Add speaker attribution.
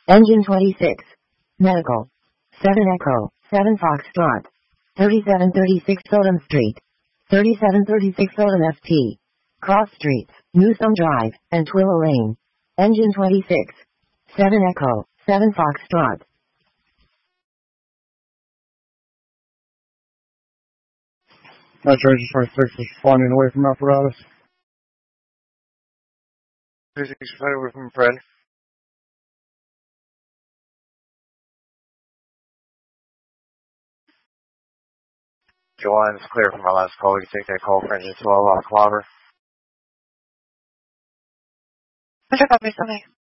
Speaker 1: Engine 26. Medical. 7 Echo. 7 Foxtrot. 3736 Sodom Street. 3736 Sodom FT. Cross Streets, Newsom Drive, and Twillow Lane. Engine 26. 7 Echo. 7 Foxtrot.
Speaker 2: Metro Engine 26 is responding away from apparatus.
Speaker 3: 36 responding away from Fred. Joanne is clear from our last call. We can take that call for engine 12 off Clobber.
Speaker 4: Metro copy, something.